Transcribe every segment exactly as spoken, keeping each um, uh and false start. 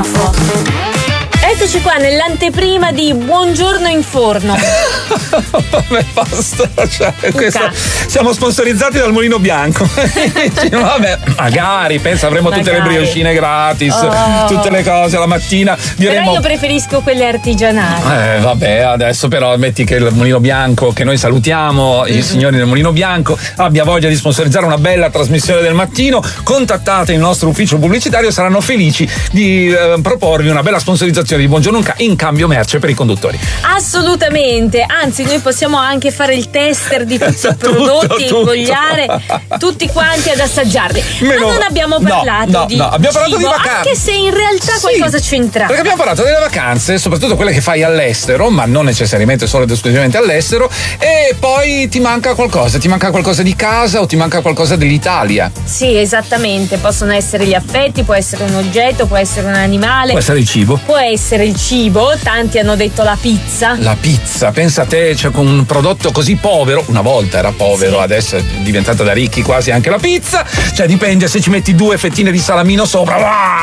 Eccoci qua nell'anteprima di Buongiorno in Forno. Vabbè, basta, cioè, questo, siamo sponsorizzati dal Mulino Bianco. Vabbè, magari, pensa, avremo magari. Tutte le briochine gratis, oh. tutte le cose la mattina. Diremo... Però io preferisco quelle artigianali. Eh, vabbè, adesso però metti che il Mulino Bianco, che noi salutiamo, mm-hmm. i signori del Mulino Bianco, abbia voglia di sponsorizzare una bella trasmissione del mattino, contattate il nostro ufficio pubblicitario, saranno felici di eh, proporvi una bella sponsorizzazione di Buongiorno in cambio merce per i conduttori. Assolutamente, anzi noi possiamo anche fare il tester di tutti i prodotti e invogliare tutti quanti ad assaggiarli. Meno... Ma non abbiamo parlato no, no, di no, abbiamo parlato cibo, di vacanze. Anche se in realtà sì, qualcosa c'entra. Perché abbiamo parlato delle vacanze, soprattutto quelle che fai all'estero, ma non necessariamente solo ed esclusivamente all'estero, e poi ti manca qualcosa, ti manca qualcosa di casa o ti manca qualcosa dell'Italia. Sì, esattamente, possono essere gli affetti, può essere un oggetto, può essere un animale. Può essere il cibo. Può essere il cibo, tanti hanno detto la pizza. La pizza, pensa a te, cioè con un prodotto così povero, una volta era povero, sì. adesso è diventata da ricchi quasi anche la pizza, cioè dipende se ci metti due fettine di salamino sopra,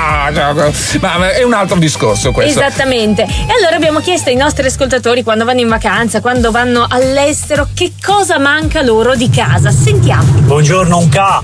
ma è un altro discorso questo. Esattamente, e allora abbiamo chiesto ai nostri ascoltatori quando vanno in vacanza, quando vanno all'estero, che cosa manca loro di casa. Sentiamo. Buongiorno un K.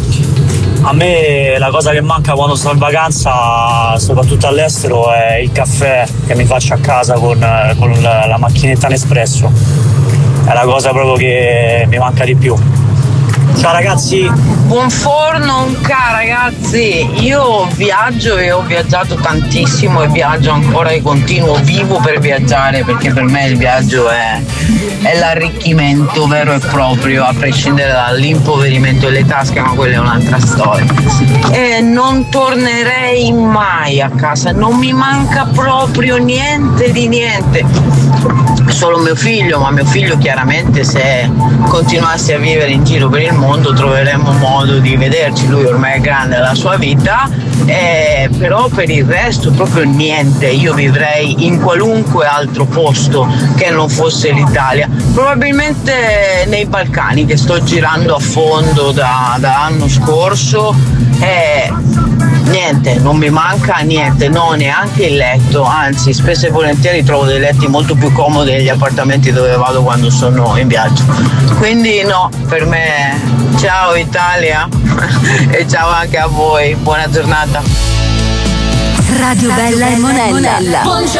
A me la cosa che manca quando sto in vacanza, soprattutto all'estero, è il caffè che mi faccio a casa con, con la, la macchinetta Nespresso. È la cosa proprio che mi manca di più. Ciao ragazzi. Buon forno, un K ragazzi. Io viaggio e ho viaggiato tantissimo e viaggio ancora di continuo, vivo per viaggiare, perché per me il viaggio è, è l'arricchimento vero e proprio, a prescindere dall'impoverimento delle tasche, ma quella è un'altra storia. E non tornerei mai a casa, non mi manca proprio niente di niente. Solo mio figlio, ma mio figlio chiaramente se continuasse a vivere in giro per il mondo troveremmo modo di vederci, lui ormai è grande, ha la sua vita, eh, però per il resto proprio niente. Io vivrei in qualunque altro posto che non fosse l'Italia, probabilmente nei Balcani, che sto girando a fondo da, da l'anno scorso. Eh, niente, non mi manca niente, no, neanche il letto, anzi spesso e volentieri trovo dei letti molto più comodi degli appartamenti dove vado quando sono in viaggio, quindi no, per me ciao Italia e ciao anche a voi, buona giornata. Radio Bella e Monella.